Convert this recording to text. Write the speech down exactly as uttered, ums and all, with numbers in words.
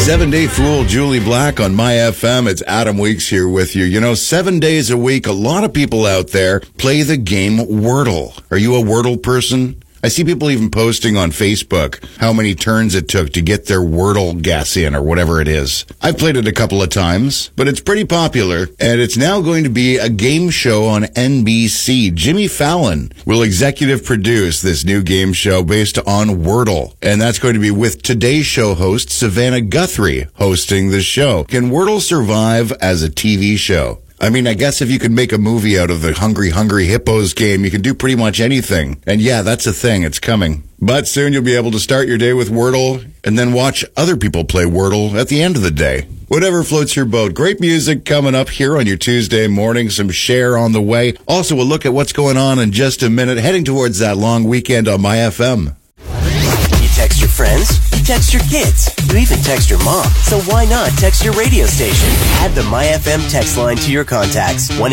Seven-Day Fool, Julie Black on My F M. It's Adam Weeks here with you. You know, seven days a week, a lot of people out there play the game Wordle. Are you a Wordle person? I see people even posting on Facebook how many turns it took to get their Wordle guess in or whatever it is. I've played it a couple of times, but it's pretty popular, and it's now going to be a game show on N B C. Jimmy Fallon will executive produce this new game show based on Wordle, and that's going to be with Today's Show host Savannah Guthrie hosting the show. Can Wordle survive as a T V show? I mean, I guess if you could make a movie out of the Hungry Hungry Hippos game, you can do pretty much anything. And yeah, that's a thing. It's coming. But soon you'll be able to start your day with Wordle and then watch other people play Wordle at the end of the day. Whatever floats your boat. Great music coming up here on your Tuesday morning. Some Cher on the way. Also, we'll look at what's going on in just a minute, heading towards that long weekend on My F M. You text your friends, you text your kids, you even text your mom. So why not text your radio station? Add the My F M text line to your contacts. one